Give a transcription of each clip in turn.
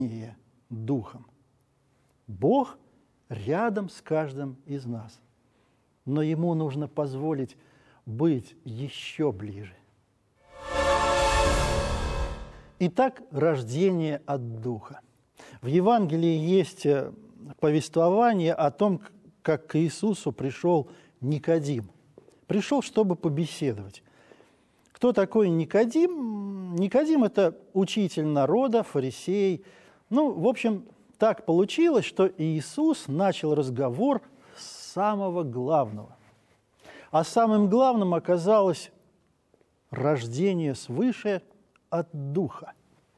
Духом. Бог рядом с каждым из нас, но Ему нужно позволить быть еще ближе. Итак, рождение от Духа. В Евангелии есть повествование о том, как к Иисусу пришел Никодим. Пришел, чтобы побеседовать. Кто такой Никодим? Никодим – это учитель народа, фарисей. В общем, так получилось, что Иисус начал разговор с самого главного. А самым главным оказалось рождение свыше от Духа.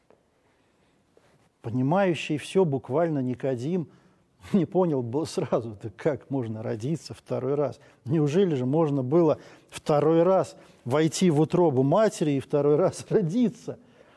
Понимающий все буквально Никодим не понял бы сразу, да как можно родиться второй раз? Неужели же можно было второй раз войти в утробу матери и второй раз родиться?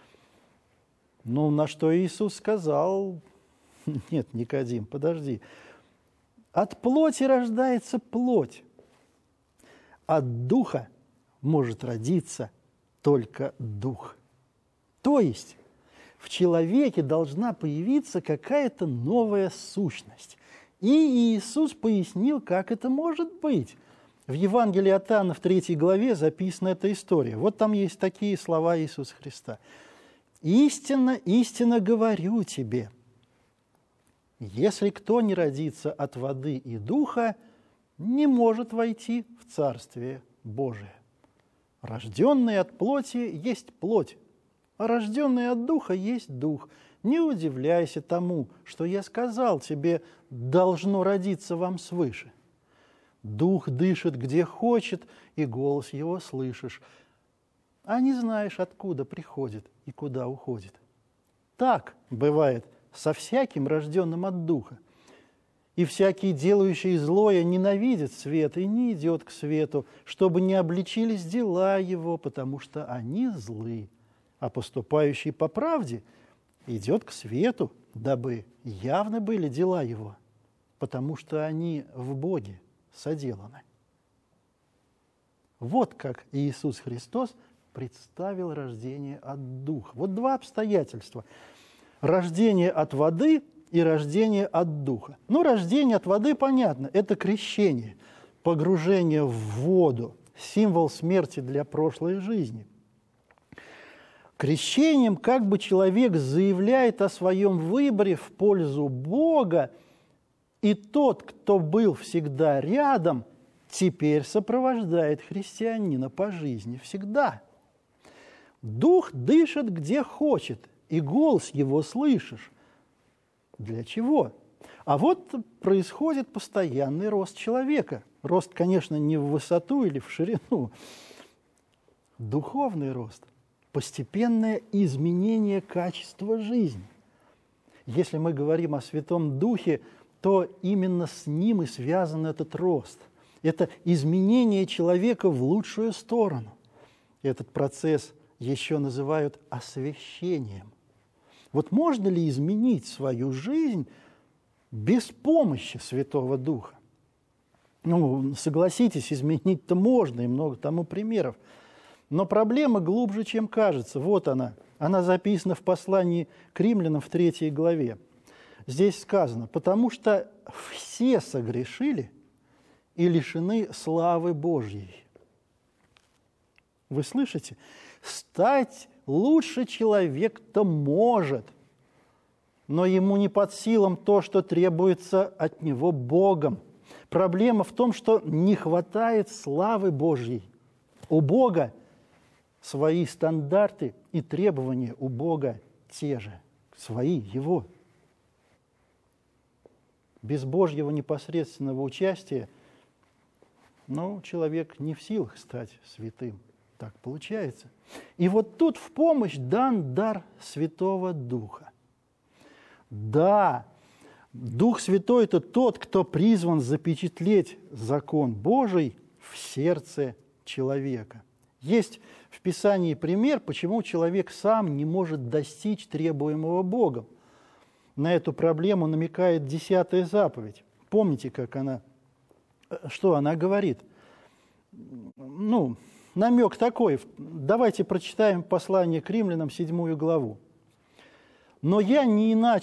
На что Иисус сказал: нет, Никодим, подожди. От плоти рождается плоть. От Духа может родиться только Дух. То есть в человеке должна появиться какая-то новая сущность. И Иисус пояснил, как это может быть. В Евангелии от Иоанна в 3 главе записана эта история. Вот там есть такие слова Иисуса Христа. «Истинно, истинно говорю тебе, если кто не родится от воды и духа, не может войти в Царствие Божие. Рожденный от плоти есть плоть, а рожденный от Духа есть Дух. Не удивляйся тому, что я сказал тебе, должно родиться вам свыше. Дух дышит, где хочет, и голос его слышишь, а не знаешь, откуда приходит и куда уходит. Так бывает со всяким, рожденным от Духа. И всякий, делающий злое, ненавидит свет и не идет к свету, чтобы не обличились дела его, потому что они злы. А поступающий по правде идет к свету, дабы явны были дела его, потому что они в Боге соделаны». Вот как Иисус Христос представил рождение от Духа. Вот два обстоятельства. Рождение от воды и рождение от Духа. Рождение от воды, понятно, это крещение, погружение в воду, символ смерти для прошлой жизни. Крещением как бы человек заявляет о своем выборе в пользу Бога, и тот, кто был всегда рядом, теперь сопровождает христианина по жизни всегда. Дух дышит где хочет, и голос его слышишь. Для чего? А вот происходит постоянный рост человека. Рост, конечно, не в высоту или в ширину. Духовный рост. Постепенное изменение качества жизни. Если мы говорим о Святом Духе, то именно с ним и связан этот рост. Это изменение человека в лучшую сторону. Этот процесс еще называют освящением. Вот можно ли изменить свою жизнь без помощи Святого Духа? Согласитесь, изменить-то можно, и много тому примеров. Но проблема глубже, чем кажется. Вот она. Она записана в послании к Римлянам в 3 главе. Здесь сказано: «Потому что все согрешили и лишены славы Божьей». Вы слышите? Стать лучше человек-то может, но ему не под силам то, что требуется от него Богом. Проблема в том, что не хватает славы Божьей. У Бога свои стандарты и требования, у Бога те же, свои, Его. Без Божьего непосредственного участия, человек не в силах стать святым. Так получается. И вот тут в помощь дан дар Святого Духа. Да, Дух Святой – это тот, кто призван запечатлеть закон Божий в сердце человека. Есть в Писании пример, почему человек сам не может достичь требуемого Богом. На эту проблему намекает 10-я заповедь. Помните, что она говорит? Намек такой. Давайте прочитаем послание к Римлянам, 7 главу. «Но я не иначе